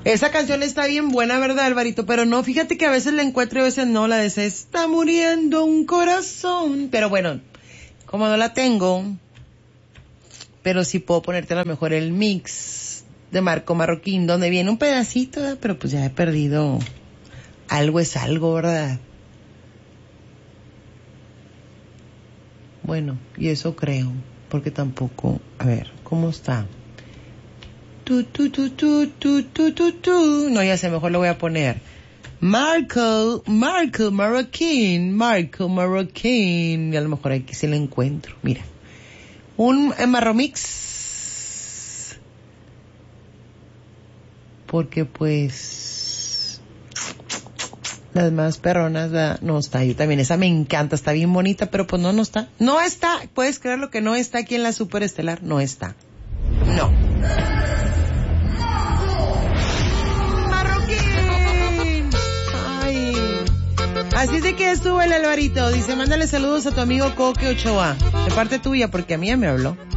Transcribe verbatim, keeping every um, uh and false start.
Esa canción está bien buena, ¿verdad, Alvarito? Pero no, fíjate que a veces la encuentro y a veces no, la de Se está muriendo un corazón. Pero bueno, como no la tengo, pero sí puedo ponerte a lo mejor el mix de Marco Marroquín, donde viene un pedacito, ¿verdad? Pero pues ya he perdido. Algo es algo, ¿verdad? Bueno, y eso creo, porque tampoco, a ver, ¿cómo está? Tu, tu, tu, tu, tu, tu, tu, tu. No, ya sé, mejor lo voy a poner. Marco, Marco Marroquín, Marco Marroquín. Y a lo mejor aquí sí lo encuentro. Mira. Un eh, Marromix. Porque pues... las más perronas, ¿verdad? No está. Yo también, esa me encanta, está bien bonita, pero pues no, no está. No está. ¿Puedes creer lo que no está aquí en la Superestelar? No está. No. Así es de que estuvo el Alvarito. Dice, mándale saludos a tu amigo Coque Ochoa. De parte tuya, porque a mí ya me habló.